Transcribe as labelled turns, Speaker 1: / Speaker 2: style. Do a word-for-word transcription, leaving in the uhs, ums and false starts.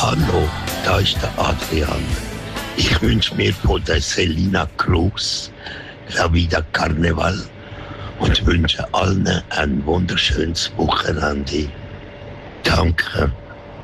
Speaker 1: Hallo, da ist der Adrian. Ich wünsche mir von der Selina Cruz La Vida Carneval und wünsche allen ein wunderschönes Wochenende. Danke.